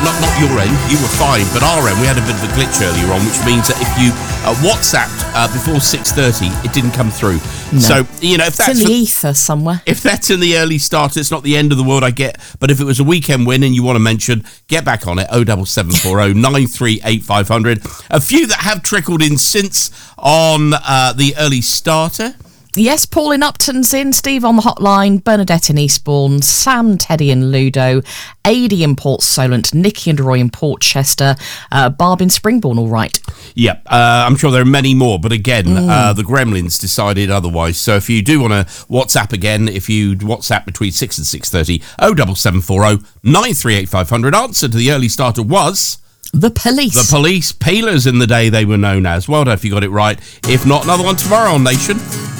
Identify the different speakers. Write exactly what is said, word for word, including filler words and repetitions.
Speaker 1: not not your end, you were fine, but our end, we had a bit of a glitch earlier on, which means that if you uh, WhatsApped uh, before six thirty, it didn't come through.
Speaker 2: No.
Speaker 1: So, you know, if that's...
Speaker 2: It's in the
Speaker 1: for,
Speaker 2: ether somewhere.
Speaker 1: If that's in the early start, it's not the end of the world, I get. But if it was a weekend win and you want to mention, get back on it, oh seven seven four oh nine three eight five hundred. A few that have trickled in since on uh, the early starter.
Speaker 2: Yes, Paul in Upton's in, Steve on the hotline, Bernadette in Eastbourne, Sam, Teddy and Ludo, Adi in Port Solent, Nikki and Roy in Portchester, uh, Barb in Springbourne, all right.
Speaker 1: Yep, uh, I'm sure there are many more, but again,
Speaker 2: Mm.
Speaker 1: uh, the Gremlins decided otherwise. So if you do want to WhatsApp again, if you WhatsApp between six and six thirty, oh seven seven four oh nine three eight five hundred. Answer to the early starter was...
Speaker 2: The police.
Speaker 1: The police, peelers in the day they were known as. Well done if you got it right. If not, another one tomorrow on Nation.